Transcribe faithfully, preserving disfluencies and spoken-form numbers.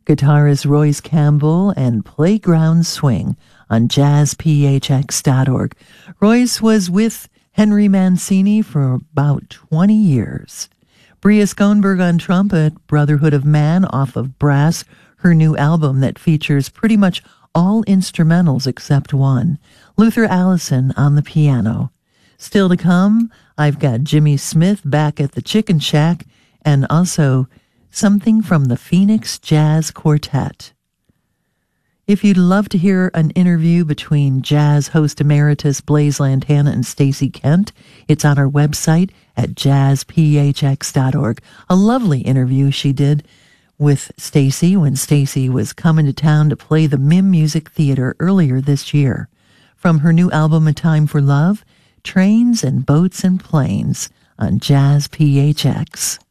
guitarist Royce Campbell, and Playground Swing on jazz p h x dot org. Royce was with Henry Mancini for about twenty years. Bria Schoenberg on trumpet, Brotherhood of Man off of Brass, her new album that features pretty much all instrumentals except one. Luther Allison on the piano. Still to come, I've got Jimmy Smith back at the Chicken Shack, and also something from the Phoenix Jazz Quartet. If you'd love to hear an interview between jazz host emeritus Blaise Lantana and Stacey Kent, it's on our website at jazz p h x dot org. A lovely interview she did with Stacey when Stacey was coming to town to play the Mim Music Theater earlier this year. From her new album, A Time for Love, Trains and Boats and Planes on Jazz P H X.